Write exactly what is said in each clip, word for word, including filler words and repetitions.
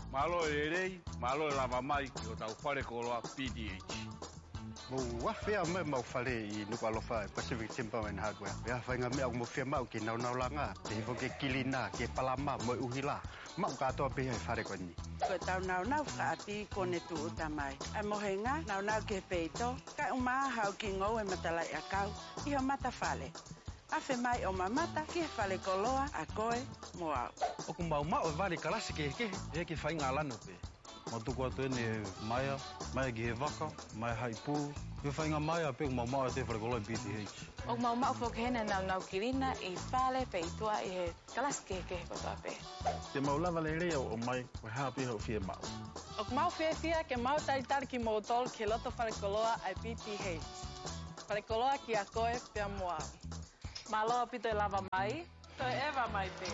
Malo e rei, malo e lava mai o tau whare koloa P D H. Mo whawhia me mau whare I nuku alofa Pacific Timber and Hardware. Wea whainga mea o mo whia mau ki nau nau langa. Te hifo ke kilina, ke palama, mo uhila. Mau katoa pehe whare koni. Ko tau nau nau whaati kone tu utamai. Ai mohenga, nau nau ke peito. Kai umaa hau ki ngau e matalai a kau. Iho mata whale. Afe mai o mamata ki whale koloa a koe mo au. O ku mau mau vale kalasi ke ke e ke whainga lano pe. Mo tuku atu ene maia, maia ki he waka, maia haipu. He whainga maia pe ku mau mau te whare koloa P D H. O mau mau whokehena nau nau kirina I whale pe itua I he kalasi ke ke kotoa pe. Te mau lava le rea o mai, wa hapi hau fia mau. O ku mau fia fia ke mau taritari ki mau tol ke loto whare koloa ai P D H. Whare koloa ki a koe pia mo au. Malo pito e lava mai, to e eva mai pe.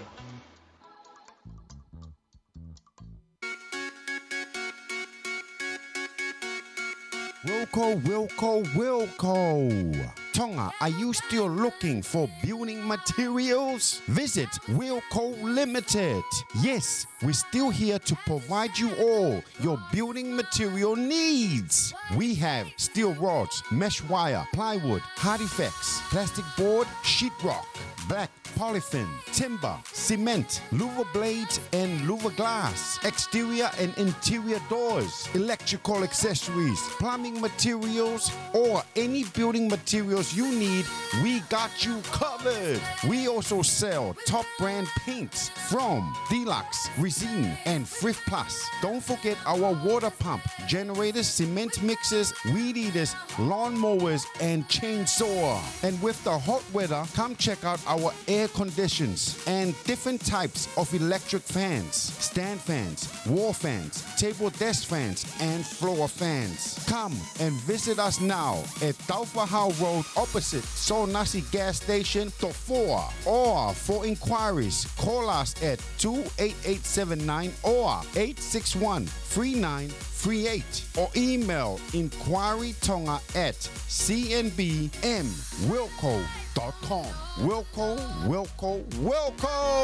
Wilco, Wilco, Wilco. Tonga, are you still looking for building materials? Visit Wilco Limited. Yes, we're still here to provide you all your building material needs. We have steel rods, mesh wire, plywood, hard effects, plastic board, sheetrock, black polythene, timber, cement, louver blades and louver glass, exterior and interior doors, electrical accessories, plumbing materials, or any building materials you need, we got you covered. We also sell top brand paints from Deluxe, Resin, and Frith Plus. Don't forget our water pump, generators, cement mixers, weed eaters, lawn mowers, and chainsaw. And with the hot weather, come check out our air conditions and different types of electric fans, stand fans, wall fans, table desk fans, and floor fans. Come and visit us now at Taufahau Road opposite Sol Nasi gas station, Tofoa. Or for inquiries, call us at two eight eight seven nine or eight six one three nine three eight or email inquirytonga at c n b m wilco dot com. Wilco, Wilco, Wilco!